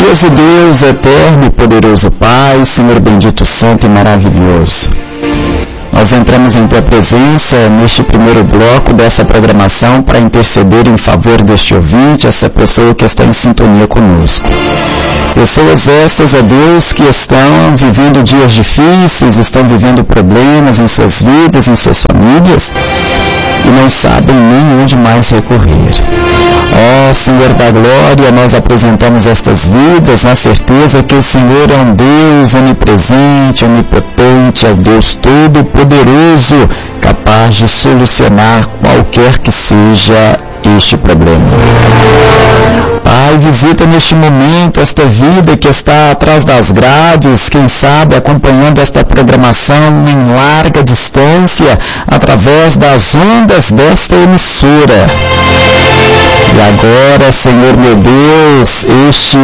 Glorioso Deus, eterno e poderoso Pai, Senhor bendito, santo e maravilhoso. Nós entramos em Tua presença neste primeiro bloco dessa programação para interceder em favor deste ouvinte, essa pessoa que está em sintonia conosco. Pessoas estas, ó Deus, que estão vivendo dias difíceis, estão vivendo problemas em suas vidas, em suas famílias, e não sabem nem onde mais recorrer. Ó Senhor da glória, nós apresentamos estas vidas na certeza que o Senhor é um Deus onipresente, onipotente, é o Deus todo-poderoso, capaz de solucionar qualquer que seja este problema. Pai, visita neste momento esta vida que está atrás das grades, quem sabe acompanhando esta programação em larga distância, através das ondas desta emissora. E agora, Senhor meu Deus, este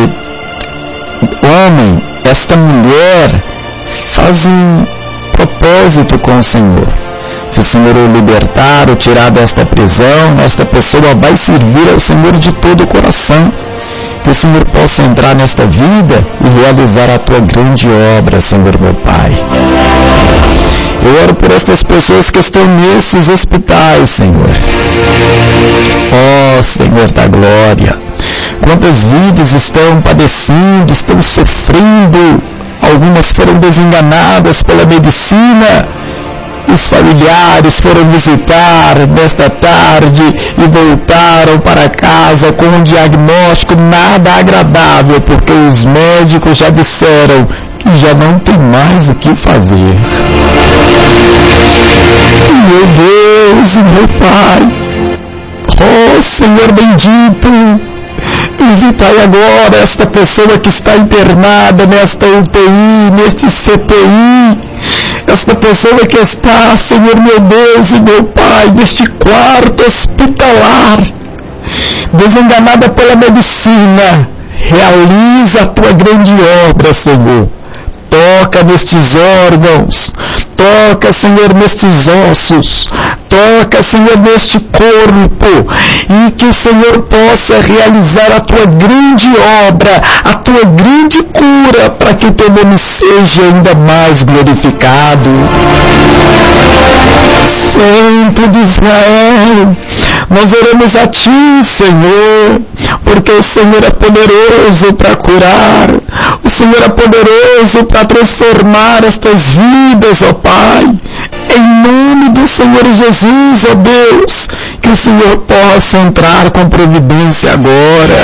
homem, esta mulher, faz um propósito com o Senhor. Se o Senhor o libertar, o tirar desta prisão, esta pessoa vai servir ao Senhor de todo o coração. Que o Senhor possa entrar nesta vida e realizar a Tua grande obra, Senhor meu Pai. Eu oro por estas pessoas que estão nesses hospitais, Senhor. Ó Senhor da glória, quantas vidas estão padecendo, estão sofrendo, algumas foram desenganadas pela medicina. Os familiares foram visitar nesta tarde e voltaram para casa com um diagnóstico nada agradável, porque os médicos já disseram que já não tem mais o que fazer. Meu Deus, meu Pai, ó Senhor bendito, visitai agora esta pessoa que está internada nesta UTI, neste CTI, esta pessoa que está, Senhor meu Deus e meu Pai, neste quarto hospitalar, desenganada pela medicina. Realiza a Tua grande obra, Senhor. Toca nestes órgãos, toca, Senhor, nestes ossos, toca, Senhor, neste corpo, e que o Senhor possa realizar a Tua grande obra, a Tua grande cura, para que o Teu nome seja ainda mais glorificado. Santo de Israel, nós oramos a Ti, Senhor, porque o Senhor é poderoso para curar, o Senhor é poderoso para transformar estas vidas, ó Pai. Em nome do Senhor Jesus, ó Deus, que o Senhor possa entrar com providência agora.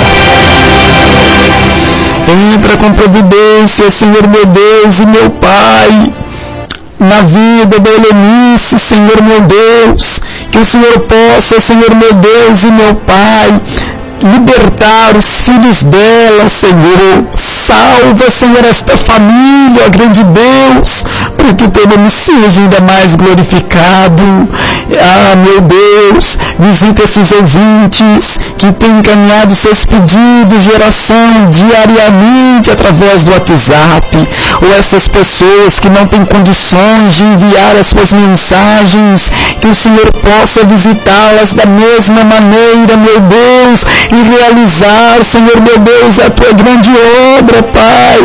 Entra com providência, Senhor meu Deus e meu Pai, na vida da Helenice, Senhor meu Deus, que o Senhor possa, Senhor meu Deus e meu Pai, libertar os filhos dela, Senhor. Salva, Senhor, esta família, ó grande Deus, para que o Teu nome seja ainda mais glorificado. Ah, meu Deus, visita esses ouvintes que têm encaminhado seus pedidos de oração diariamente através do WhatsApp, ou essas pessoas que não têm condições de enviar as suas mensagens, que o Senhor possa visitá-las da mesma maneira, meu Deus, e realizar, Senhor meu Deus, a Tua grande obra, Pai.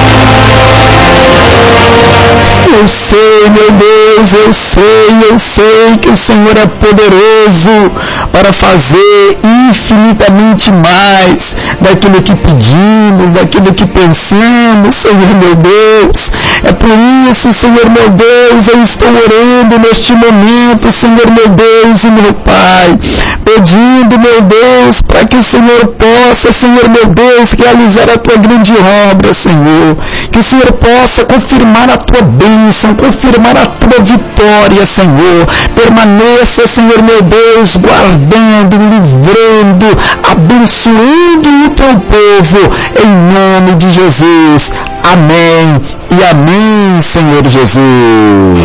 Eu sei, meu Deus, eu sei que o Senhor é poderoso para fazer infinitamente mais daquilo que pedimos, daquilo que pensamos, Senhor meu Deus. É por isso, Senhor meu Deus, eu estou orando neste momento, Senhor meu Deus e meu Pai, pedindo, meu Deus, para que o Senhor possa, Senhor meu Deus, realizar a Tua grande obra, Senhor. Que o Senhor possa confirmar a Tua bênção, confirmar a Tua vitória, Senhor. Permaneça, Senhor meu Deus, guardando, livrando, abençoando o Teu povo, em nome de Jesus. Amém e amém, Senhor Jesus.